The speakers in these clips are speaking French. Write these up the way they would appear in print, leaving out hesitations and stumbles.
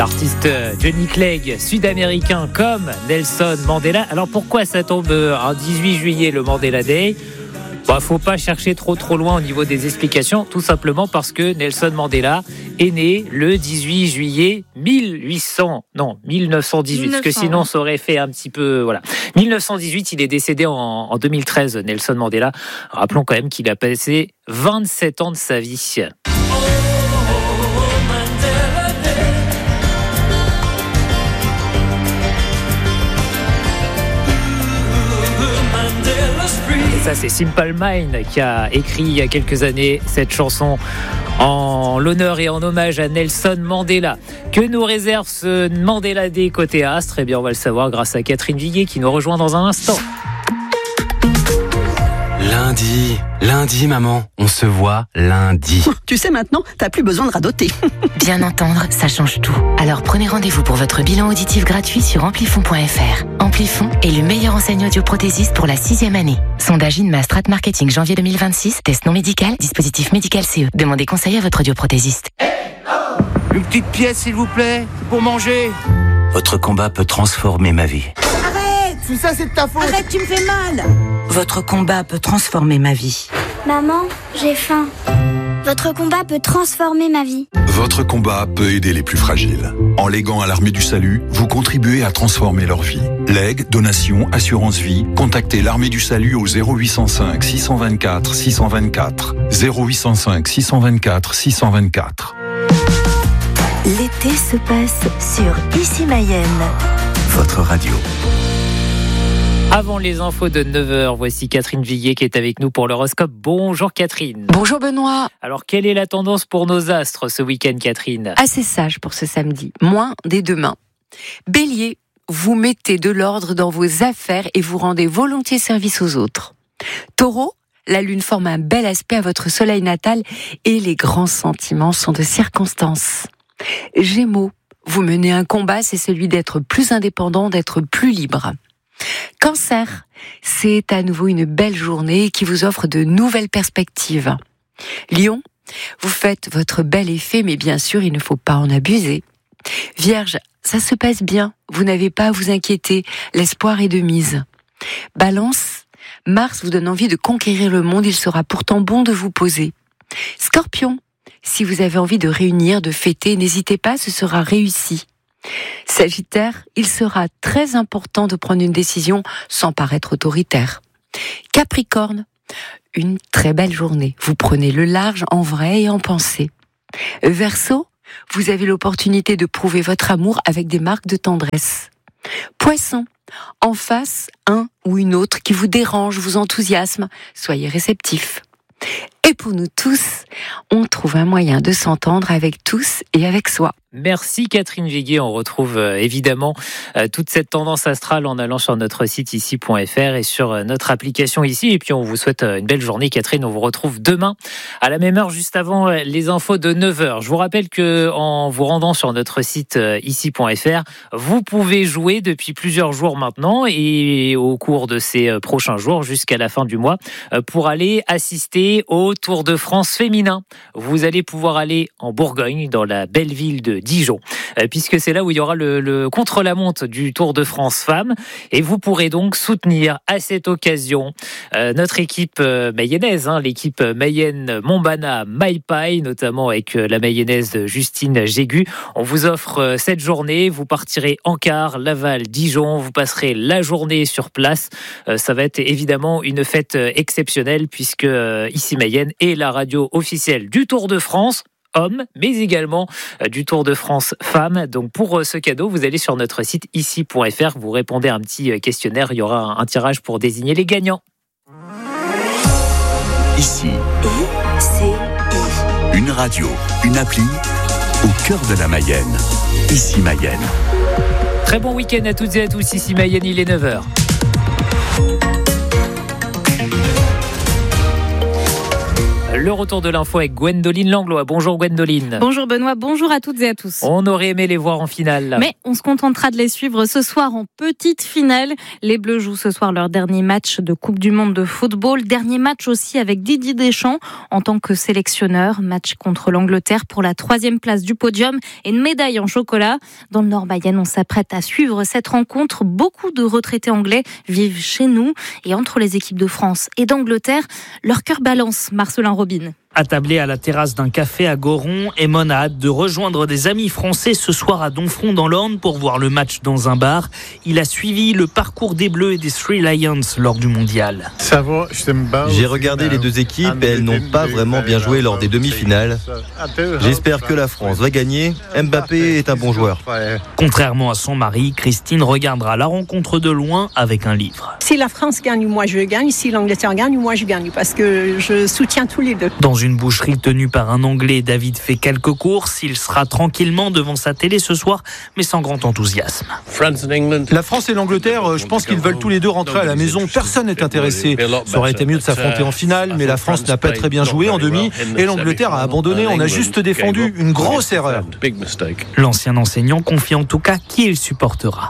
L'artiste Johnny Clegg, sud-américain comme Nelson Mandela. Alors pourquoi ça tombe un 18 juillet, le Mandela Day ? Faut pas chercher trop loin au niveau des explications, tout simplement parce que Nelson Mandela est né le 18 juillet 1918, parce que sinon ça aurait fait un petit peu... Voilà. 1918, il est décédé en 2013, Nelson Mandela. Rappelons quand même qu'il a passé 27 ans de sa vie. Ça, c'est Simple Minds qui a écrit il y a quelques années cette chanson en l'honneur et en hommage à Nelson Mandela. Que nous réserve ce Mandela Day côté astre ? Eh bien, on va le savoir grâce à Catherine Viguier qui nous rejoint dans un instant. Lundi, maman, on se voit lundi. Tu sais maintenant, t'as plus besoin de radoter. Bien entendre, ça change tout. Alors prenez rendez-vous pour votre bilan auditif gratuit sur amplifon.fr. Amplifon est le meilleur enseignant audioprothésiste pour la 6e année. Sondage INMA Strat Marketing janvier 2026, test non médical, dispositif médical CE. Demandez conseil à votre audioprothésiste. Une petite pièce s'il vous plaît, pour manger. Votre combat peut transformer ma vie. Tout ça c'est de ta faute. Arrête, tu me fais mal. Votre combat peut transformer ma vie. Maman, j'ai faim. Votre combat peut transformer ma vie. Votre combat peut aider les plus fragiles. En léguant à l'Armée du Salut, vous contribuez à transformer leur vie. Legs, donations, assurance vie, contactez l'Armée du Salut au 0805 624 624. 0805 624 624. L'été se passe sur Ici Mayenne. Votre radio. Avant les infos de 9h, voici Catherine Viguier qui est avec nous pour l'horoscope. Bonjour Catherine. Bonjour Benoît. Alors quelle est la tendance pour nos astres ce week-end Catherine ? Assez sage pour ce samedi, moins dès demain. Bélier, vous mettez de l'ordre dans vos affaires et vous rendez volontiers service aux autres. Taureau, la lune forme un bel aspect à votre soleil natal et les grands sentiments sont de circonstance. Gémeaux, vous menez un combat, c'est celui d'être plus indépendant, d'être plus libre. Cancer, c'est à nouveau une belle journée qui vous offre de nouvelles perspectives. Lion, vous faites votre bel effet, mais bien sûr, il ne faut pas en abuser. Vierge, ça se passe bien, vous n'avez pas à vous inquiéter, l'espoir est de mise. Balance, Mars vous donne envie de conquérir le monde, il sera pourtant bon de vous poser. Scorpion, si vous avez envie de réunir, de fêter, n'hésitez pas, ce sera réussi. Sagittaire, il sera très important de prendre une décision sans paraître autoritaire. Capricorne, une très belle journée. Vous prenez le large en vrai et en pensée. Verseau, vous avez l'opportunité de prouver votre amour avec des marques de tendresse. Poisson, en face, un ou une autre qui vous dérange, vous enthousiasme, soyez réceptif. Et pour nous tous, on trouve un moyen de s'entendre avec tous et avec soi. Merci Catherine Viguier. On retrouve évidemment toute cette tendance astrale en allant sur notre site ici.fr et sur notre application ici. Et puis on vous souhaite une belle journée Catherine. On vous retrouve demain à la même heure juste avant les infos de 9h. Je vous rappelle que en vous rendant sur notre site ici.fr, vous pouvez jouer depuis plusieurs jours maintenant et au cours de ces prochains jours jusqu'à la fin du mois pour aller assister au Tour de France féminin. Vous allez pouvoir aller en Bourgogne dans la belle ville de Dijon, puisque c'est là où il y aura le contre-la-montre du Tour de France femmes, et vous pourrez donc soutenir à cette occasion notre équipe mayonnaise, l'équipe Mayenne Montbana Maïpaï, notamment avec la mayonnaise Justine Jégu. On vous offre cette journée, vous partirez en car, Laval, Dijon, vous passerez la journée sur place. Ça va être évidemment une fête exceptionnelle, puisque ici Mayenne est la radio officielle du Tour de France hommes, mais également du Tour de France femmes. Donc pour ce cadeau, vous allez sur notre site ici.fr, vous répondez à un petit questionnaire, il y aura un tirage pour désigner les gagnants. Ici, ICI. une radio, une appli, au cœur de la Mayenne. Ici Mayenne. Très bon week-end à toutes et à tous, ici Mayenne, il est 9h. Le retour de l'info avec Gwendoline Langlois. Bonjour Gwendoline. Bonjour Benoît, bonjour à toutes et à tous. On aurait aimé les voir en finale. Mais on se contentera de les suivre ce soir en petite finale. Les Bleus jouent ce soir leur dernier match de Coupe du Monde de football. Dernier match aussi avec Didier Deschamps en tant que sélectionneur. Match contre l'Angleterre pour la 3e place du podium et une médaille en chocolat. Dans le Nord-Mayenne, on s'apprête à suivre cette rencontre. Beaucoup de retraités anglais vivent chez nous. Et entre les équipes de France et d'Angleterre, leur cœur balance. Marcelin Robin. Attablé à la terrasse d'un café à Goron, Emon a hâte de rejoindre des amis français ce soir à Domfront dans l'Orne pour voir le match dans un bar. Il a suivi le parcours des Bleus et des Three Lions lors du mondial. J'ai regardé les deux équipes et elles n'ont pas vraiment bien joué lors des demi-finales. J'espère que la France va gagner. Mbappé est un bon joueur. Contrairement à son mari, Christine regardera la rencontre de loin avec un livre. Si la France gagne, moi je gagne. Si l'Angleterre gagne, moi je gagne. Parce que je soutiens tous les deux. Dans une boucherie tenue par un Anglais, David fait quelques courses. Il sera tranquillement devant sa télé ce soir, mais sans grand enthousiasme. La France et l'Angleterre, je pense qu'ils veulent tous les deux rentrer à la maison. Personne n'est intéressé. Ça aurait été mieux de s'affronter en finale, mais la France n'a pas très bien joué en demi et l'Angleterre a abandonné. On a juste défendu. Une grosse erreur. L'ancien enseignant confie en tout cas qui il supportera.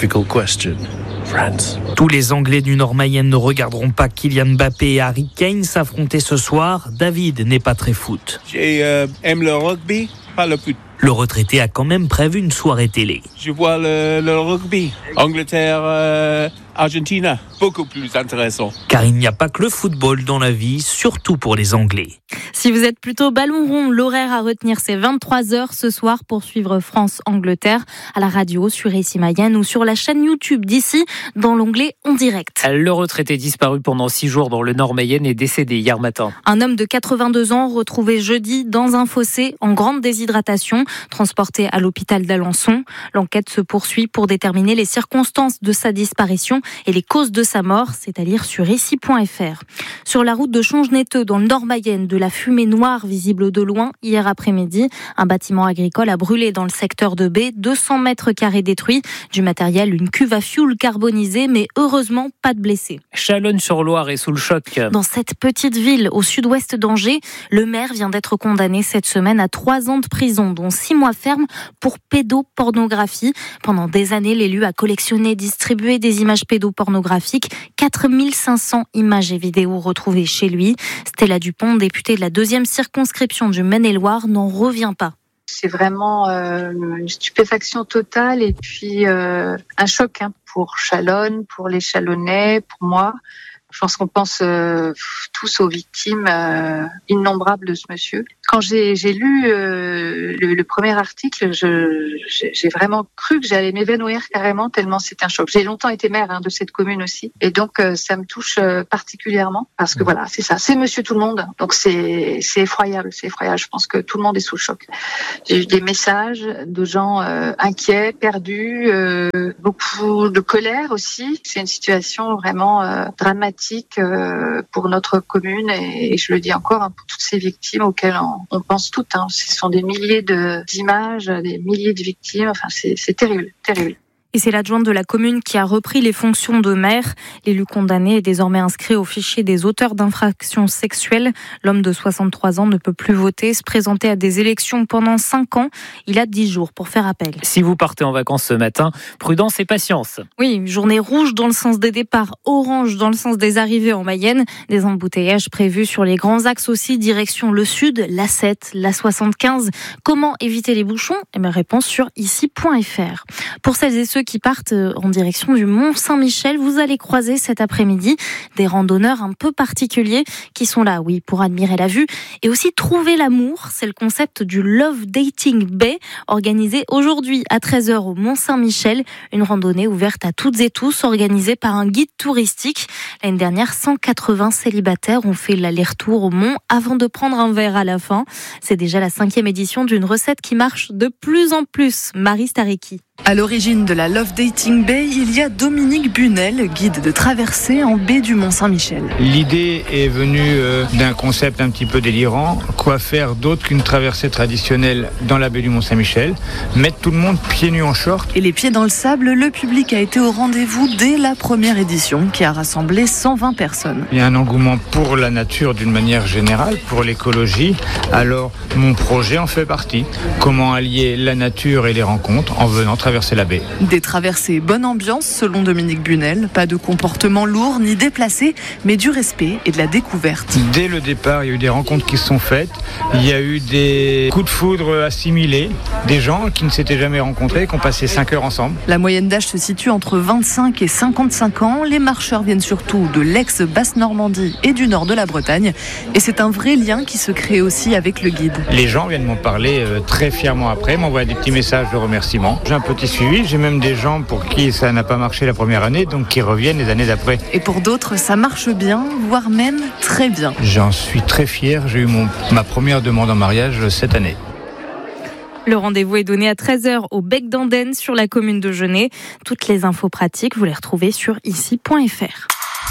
Tous les Anglais du Nord-Mayenne ne regarderont pas Kylian Mbappé et Harry Kane s'affronter ce soir. David n'est pas très foot. J'aime le rugby, pas le foot. Le retraité a quand même prévu une soirée télé. Je vois le rugby. Angleterre, Argentina, beaucoup plus intéressant. Car il n'y a pas que le football dans la vie, surtout pour les Anglais. Si vous êtes plutôt ballon rond, l'horaire à retenir c'est 23h ce soir pour suivre France-Angleterre à la radio sur Ici Mayenne ou sur la chaîne YouTube d'ici dans l'onglet En direct. Le retraité disparu pendant 6 jours dans le Nord-Mayenne est décédé hier matin. Un homme de 82 ans retrouvé jeudi dans un fossé en grande déshydratation, transporté à l'hôpital d'Alençon. L'enquête se poursuit pour déterminer les circonstances de sa disparition et les causes de sa mort, c'est à lire sur ici.fr. Sur la route de Changeneteux dans le Nord-Mayenne, de la fumée noire visible de loin hier après-midi. Un bâtiment agricole a brûlé dans le secteur de B, 200 mètres carrés détruits. Du matériel, une cuve à fioul carbonisée, mais heureusement pas de blessés. Chalonnes-sur-Loire est sous le choc. Dans cette petite ville au sud-ouest d'Angers, le maire vient d'être condamné cette semaine à 3 ans de prison, dont 6 mois ferme pour pédopornographie. Pendant des années, l'élu a collectionné et distribué des images pédopornographiques. 4500 images et vidéos retrouvées chez lui. Stella Dupont, députée de la 2e circonscription du Maine-et-Loire, n'en revient pas. C'est vraiment une stupéfaction totale et puis un choc pour Chalonnes, pour les Chalonnais, pour moi. Je pense qu'on pense tous aux victimes innombrables de ce monsieur. Quand j'ai lu le premier article, j'ai vraiment cru que j'allais m'évanouir carrément tellement c'est un choc. J'ai longtemps été maire de cette commune aussi, et donc ça me touche particulièrement parce que voilà, c'est ça, c'est Monsieur Tout le Monde. Donc c'est effroyable, c'est effroyable. Je pense que tout le monde est sous le choc. J'ai eu des messages de gens inquiets, perdus, beaucoup de colère aussi. C'est une situation vraiment dramatique pour notre commune et je le dis encore pour toutes ces victimes auxquelles on pense toutes. Ce sont des milliers d'images, des milliers de victimes. Enfin, c'est terrible, terrible. Et c'est l'adjointe de la commune qui a repris les fonctions de maire. L'élu condamné est désormais inscrit au fichier des auteurs d'infractions sexuelles. L'homme de 63 ans ne peut plus voter, se présenter à des élections pendant 5 ans. Il a 10 jours pour faire appel. Si vous partez en vacances ce matin, prudence et patience. Oui, journée rouge dans le sens des départs, orange dans le sens des arrivées en Mayenne. Des embouteillages prévus sur les grands axes aussi, direction le sud, l'A7, l'A75. Comment éviter les bouchons ? Réponse sur ici.fr. Pour celles et ceux qui partent en direction du Mont-Saint-Michel, vous allez croiser cet après-midi des randonneurs un peu particuliers qui sont là, oui, pour admirer la vue et aussi trouver l'amour. C'est le concept du Love Dating Bay, organisé aujourd'hui à 13h au Mont-Saint-Michel. Une randonnée ouverte à toutes et tous, organisée par un guide touristique. L'année dernière, 180 célibataires ont fait l'aller-retour au mont avant de prendre un verre à la fin. C'est déjà la 5e édition d'une recette qui marche de plus en plus. Marie Stareki. À l'origine de la Love Dating Bay, il y a Dominique Bunel, guide de traversée en baie du Mont-Saint-Michel. L'idée est venue d'un concept un petit peu délirant. Quoi faire d'autre qu'une traversée traditionnelle dans la baie du Mont-Saint-Michel? Mettre tout le monde pieds nus en short. Et les pieds dans le sable, le public a été au rendez-vous dès la première édition qui a rassemblé 120 personnes. Il y a un engouement pour la nature d'une manière générale, pour l'écologie. Alors mon projet en fait partie. Comment allier la nature et les rencontres en venant traverser la baie. Des traversées bonne ambiance selon Dominique Bunel, pas de comportement lourd ni déplacé, mais du respect et de la découverte. Dès le départ, il y a eu des rencontres qui se sont faites, il y a eu des coups de foudre assimilés, des gens qui ne s'étaient jamais rencontrés, qui ont passé 5 heures ensemble. La moyenne d'âge se situe entre 25 et 55 ans, les marcheurs viennent surtout de l'ex-Basse-Normandie et du nord de la Bretagne, et c'est un vrai lien qui se crée aussi avec le guide. Les gens viennent m'en parler très fièrement après, m'envoient des petits messages de remerciement. J'ai un petit suivi, j'ai même des gens pour qui ça n'a pas marché la première année, donc qui reviennent les années d'après. Et pour d'autres, ça marche bien, voire même très bien. J'en suis très fier, j'ai eu ma première demande en mariage cette année. Le rendez-vous est donné à 13h au Bec d'Andenne sur la commune de Genêt. Toutes les infos pratiques, vous les retrouvez sur ici.fr.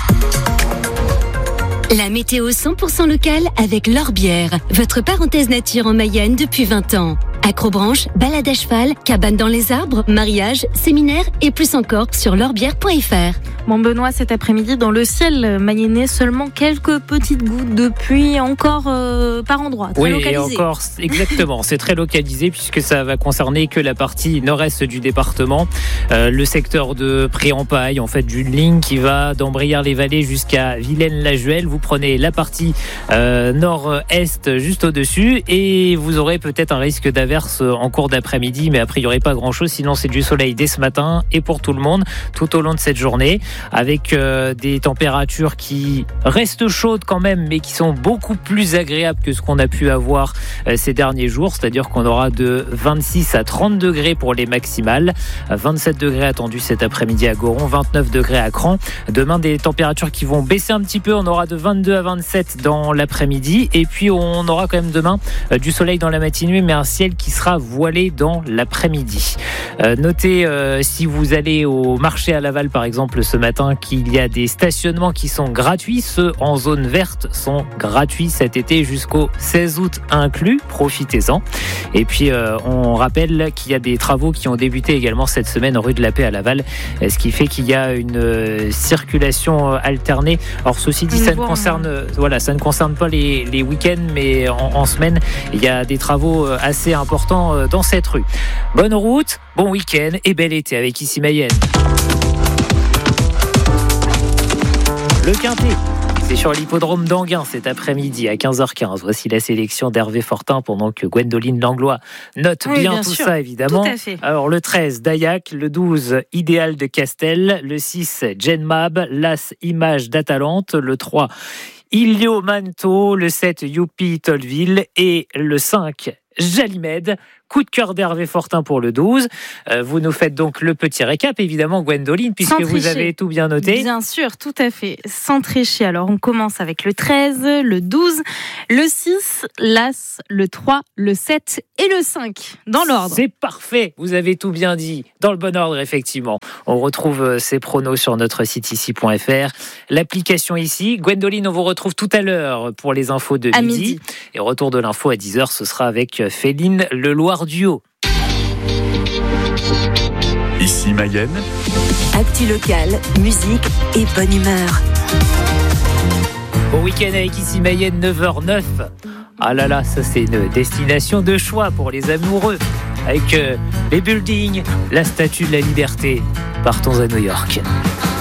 La météo 100% locale avec L'Orbière, votre parenthèse nature en Mayenne depuis 20 ans. Acrobranche, balade à cheval, cabane dans les arbres, mariage, séminaire et plus encore sur l'orbière.fr. Bon Benoît, cet après-midi dans le ciel mayennais, seulement quelques petites gouttes de pluie encore par endroits, très localisé. Oui, encore, exactement, c'est très localisé puisque ça va concerner que la partie nord-est du département, le secteur de Pré-en-Paille, en fait d'une ligne qui va d'Embrières-les-Vallées jusqu'à Vilaine-la-Juelle. Vous prenez la partie nord-est juste au-dessus et vous aurez peut-être un risque d'averse en cours d'après-midi, mais a priori pas grand-chose, sinon c'est du soleil dès ce matin et pour tout le monde tout au long de cette journée, avec des températures qui restent chaudes quand même, mais qui sont beaucoup plus agréables que ce qu'on a pu avoir ces derniers jours, c'est-à-dire qu'on aura de 26 à 30 degrés pour les maximales, 27 degrés attendus cet après-midi à Goron, 29 degrés à Cran. Demain, des températures qui vont baisser un petit peu, on aura de 22 à 27 dans l'après-midi, et puis on aura quand même demain du soleil dans la matinée, mais un ciel qui sera voilé dans l'après-midi. Notez, si vous allez au marché à Laval par exemple ce matin, qu'il y a des stationnements qui sont gratuits. Ceux en zone verte sont gratuits cet été jusqu'au 16 août inclus. Profitez-en. Et puis on rappelle qu'il y a des travaux qui ont débuté également cette semaine rue de la Paix à Laval, ce qui fait qu'il y a une circulation alternée. Alors ceci dit, ça ne concerne pas les week-ends, mais en semaine, il y a des travaux assez importants dans cette rue. Bonne route, bon week-end et bel été avec Ici Mayenne. Le Quintet, c'est sur l'hippodrome d'Anguin cet après-midi à 15h15. Voici la sélection d'Hervé Fortin pendant que Gwendoline Langlois note bien tout ça évidemment. Tout à fait. Alors le 13, Dayak, le 12, Idéal de Castel, le 6, Genmab, l'As, Image d'Atalante, le 3, Ilio Manto, le 7, Youpi Tolville et le 5, Jalimed. Coup de cœur d'Hervé Fortin pour le 12. Vous nous faites donc le petit récap, évidemment, Gwendoline, puisque vous avez tout bien noté. Bien sûr, tout à fait. Sans tricher. Alors, on commence avec le 13, le 12, le 6, l'As, le 3, le 7 et le 5, dans l'ordre. C'est parfait. Vous avez tout bien dit. Dans le bon ordre, effectivement. On retrouve ces pronos sur notre site ici.fr. L'application ici. Gwendoline, on vous retrouve tout à l'heure pour les infos de midi. Et retour de l'info à 10h, ce sera avec Féline Leloir Duo. Ici Mayenne. Actu locale, musique et bonne humeur. Au week-end avec Ici Mayenne, 9h09. Ah là là, ça c'est une destination de choix pour les amoureux. Avec les buildings, la Statue de la Liberté. Partons à New York.